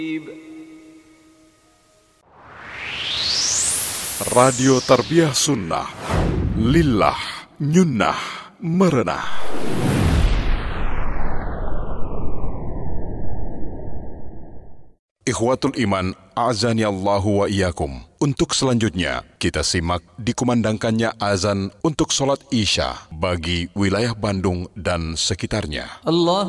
Radio Tarbiyah Sunnah Lillah Nyunnah Merenah. Ikhwatul Iman, azani Allahu wa iyyakum. Untuk selanjutnya, kita simak dikumandangkannya azan untuk sholat Isya bagi wilayah Bandung dan sekitarnya. Allah